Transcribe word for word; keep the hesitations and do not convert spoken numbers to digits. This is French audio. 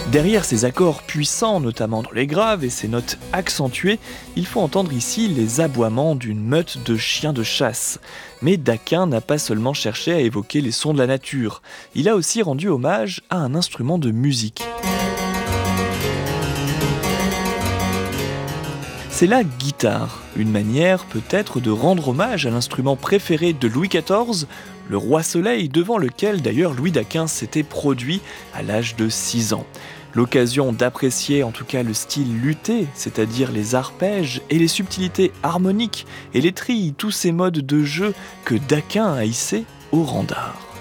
Derrière ces accords puissants, notamment dans les graves et ces notes accentuées, il faut entendre ici les aboiements d'une meute de chiens de chasse. Mais Daquin n'a pas seulement cherché à évoquer les sons de la nature, il a aussi rendu hommage à un instrument de musique. C'est la guitare, une manière peut-être de rendre hommage à l'instrument préféré de Louis quatorze, le roi Soleil, devant lequel d'ailleurs Louis Daquin s'était produit à l'âge de six ans. L'occasion d'apprécier en tout cas le style luthé, c'est-à-dire les arpèges et les subtilités harmoniques et les trilles, tous ces modes de jeu que Daquin a hissés au rang d'art.